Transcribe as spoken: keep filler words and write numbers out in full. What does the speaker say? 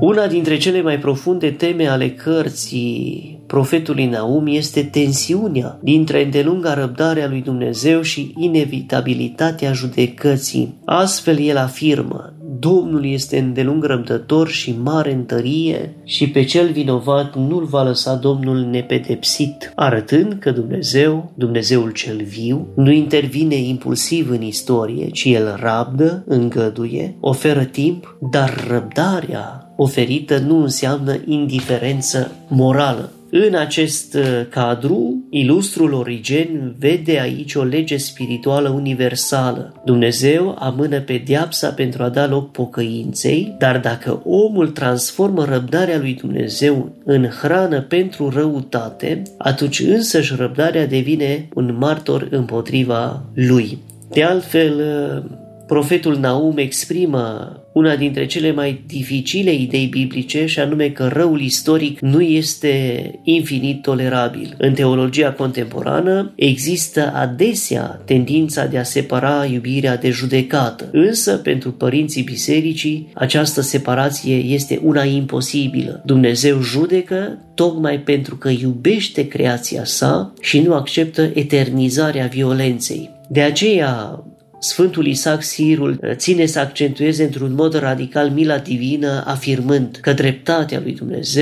Una dintre cele mai profunde teme ale cărții profetului Naum este tensiunea dintre îndelunga răbdare a lui Dumnezeu și inevitabilitatea judecății. Astfel el afirmă: Domnul este îndelung răbdător și mare în tărie și pe cel vinovat nu-l va lăsa Domnul nepedepsit, arătând că Dumnezeu, Dumnezeul cel viu, nu intervine impulsiv în istorie, ci el rabdă, îngăduie, oferă timp, dar răbdarea oferită nu înseamnă indiferență morală. În acest cadru, ilustrul Origen vede aici o lege spirituală universală. Dumnezeu amână pedeapsa pentru a da loc pocăinței, dar dacă omul transformă răbdarea lui Dumnezeu în hrană pentru răutate, atunci însăși răbdarea devine un martor împotriva lui. De altfel, profetul Naum exprimă una dintre cele mai dificile idei biblice, și anume că răul istoric nu este infinit tolerabil. În teologia contemporană există adesea tendința de a separa iubirea de judecată, însă pentru părinții bisericii această separație este una imposibilă. Dumnezeu judecă tocmai pentru că iubește creația sa și nu acceptă eternizarea violenței. De aceea Sfântul Isaac Sirul ține să accentueze într-un mod radical mila divină, afirmând că dreptatea lui Dumnezeu